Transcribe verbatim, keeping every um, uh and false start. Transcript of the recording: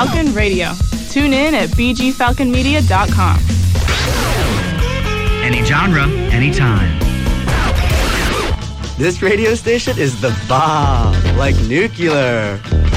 Falcon Radio. Tune in at b g falcon media dot com. Any genre, anytime. This radio station is the bomb, like nuclear.